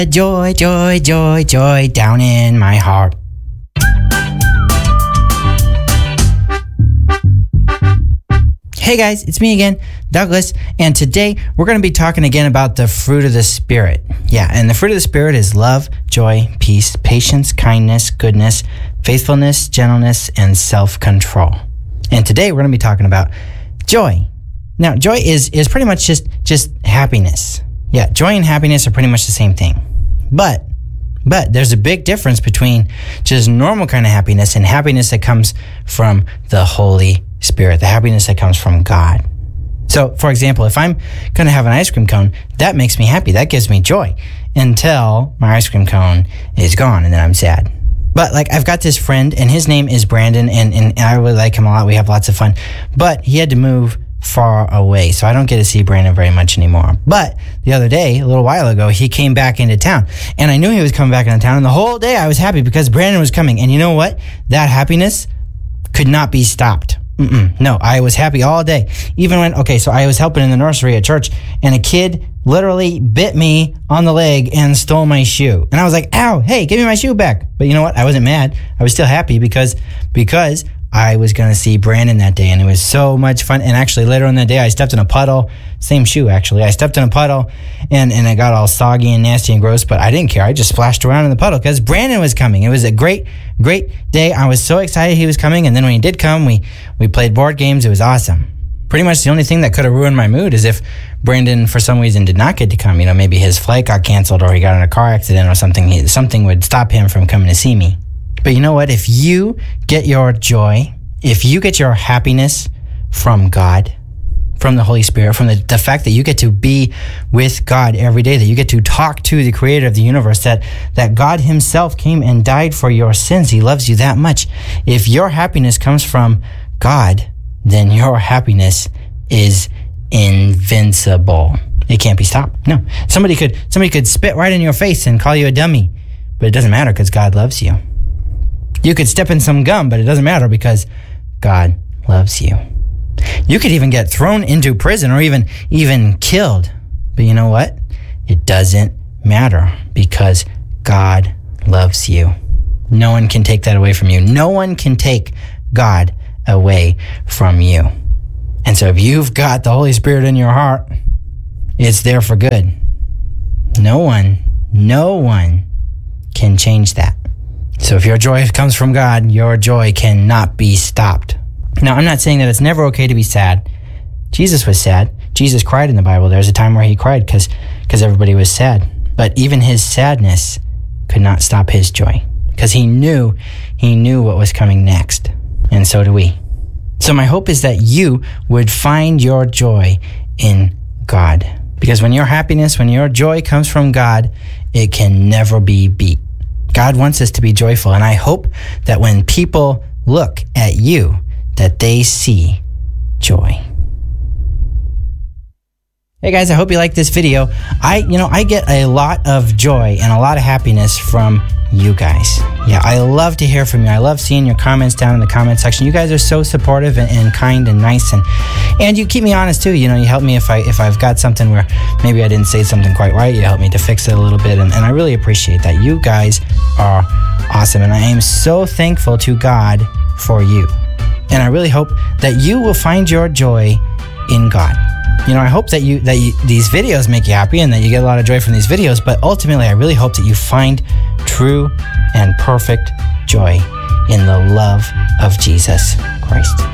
Joy, joy, joy, joy down in my heart. Hey guys, it's me again, Douglas, and today we're going to be talking again about the fruit of the Spirit. Yeah, and the fruit of the Spirit is love, joy, peace, patience, kindness, goodness, faithfulness, gentleness, and self-control. And today we're going to be talking about joy. Now, joy is pretty much just happiness. Yeah, joy and happiness are pretty much the same thing. But there's a big difference between just normal kind of happiness and happiness that comes from the Holy Spirit, the happiness that comes from God. So, for example, if I'm going to have an ice cream cone, that makes me happy. That gives me joy until my ice cream cone is gone, and then I'm sad. But like, I've got this friend, and his name is Brandon, and I really like him a lot. We have lots of fun. But he had to move far away, so I don't get to see Brandon very much anymore. But the other day, a little while ago, he came back into town, and I knew he was coming back into town, and the whole day I was happy because Brandon was coming. And you know what? That happiness could not be stopped. No, I was happy all day. Even when, so I was helping in the nursery at church, and a kid literally bit me on the leg and stole my shoe. And I was like, ow, hey, give me my shoe back. But you know what? I wasn't mad. I was still happy because I was going to see Brandon that day, and it was so much fun. And actually, later in the day, I stepped in a puddle. Same shoe, actually. I stepped in a puddle, and it got all soggy and nasty and gross, but I didn't care. I just splashed around in the puddle because Brandon was coming. It was a great day. I was so excited he was coming, and then when he did come, we played board games. It was awesome. Pretty much the only thing that could have ruined my mood is if Brandon, for some reason, did not get to come. You know, maybe his flight got canceled, or he got in a car accident or something. Something would stop him from coming to see me. But you know what? If you get your joy, if you get your happiness from God, from the Holy Spirit, from the fact that you get to be with God every day, that you get to talk to the creator of the universe, that God himself came and died for your sins. He loves you that much. If your happiness comes from God, then your happiness is invincible. It can't be stopped. No. Somebody could spit right in your face and call you a dummy, but it doesn't matter because God loves you. You could step in some gum, but it doesn't matter because God loves you. You could even get thrown into prison or even killed. But you know what? It doesn't matter because God loves you. No one can take that away from you. No one can take God away from you. And so if you've got the Holy Spirit in your heart, it's there for good. No one can change that. So if your joy comes from God, your joy cannot be stopped. Now, I'm not saying that it's never okay to be sad. Jesus was sad. Jesus cried in the Bible. There's a time where he cried because everybody was sad. But even his sadness could not stop his joy because he knew what was coming next. And so do we. So my hope is that you would find your joy in God. Because when your happiness, when your joy comes from God, it can never be beat. God wants us to be joyful, and I hope that when people look at you, that they see joy. Hey guys, I hope you like this video. I get a lot of joy and a lot of happiness from you guys. Yeah, I love to hear from you. I love seeing your comments down in the comment section. You guys are so supportive and kind and nice, and you keep me honest too. You know, you help me if I've got something where maybe I didn't say something quite right. You help me to fix it a little bit, and I really appreciate that. You guys are awesome, and I am so thankful to God for you. And I really hope that you will find your joy in God. You know, I hope that these videos make you happy and that you get a lot of joy from these videos, but ultimately I really hope that you find true and perfect joy in the love of Jesus Christ.